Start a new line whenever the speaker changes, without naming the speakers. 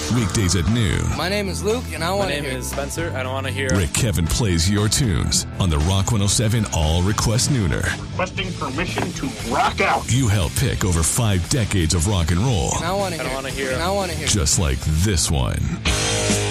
Weekdays at noon.
My name is Luke, and I want to hear.
My name is Spencer. I don't want to hear.
Rick Kevin plays your tunes on the Rock 107 All Request Nooner.
Requesting permission to rock out.
You help pick over 5 decades of rock and roll.
And I want to hear.
I don't want to hear.
And I want to hear.
Just like this one.